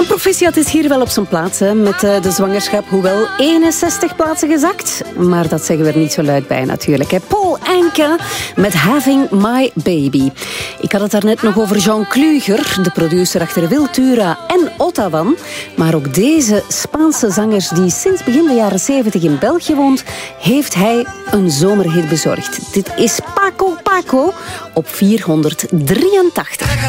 Proficiat is hier wel op zijn plaats hè, met de zwangerschap. Hoewel 61 plaatsen gezakt. Maar dat zeggen we er niet zo luid bij natuurlijk. Hè. Paul Anka met Having My Baby. Ik had het daarnet nog over Jean Kluger, de producer achter Wiltura en Ottawan. Maar ook deze Spaanse zanger die sinds begin de jaren 70 in België woont, heeft hij een zomerhit bezorgd. Dit is Paco Paco op 483.